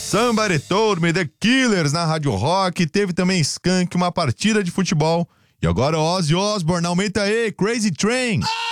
Somebody Told Me, The Killers na Rádio Rock. Teve também Skank, uma partida de futebol. E agora Ozzy Osbourne, aumenta aí, Crazy Train.